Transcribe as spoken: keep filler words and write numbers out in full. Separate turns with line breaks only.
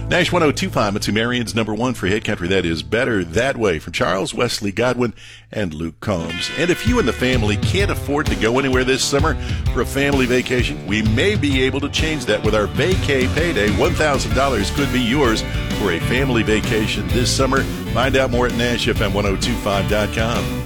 Nash one oh two point five, it's Marion's number one for hit country. That is Better That Way from Charles Wesley Godwin and Luke Combs. And if you and the family can't afford to go anywhere this summer for a family vacation, we may be able to change that with our Vacay Payday. one thousand dollars could be yours for a family vacation this summer. Find out more at Nash F M ten twenty-five dot com.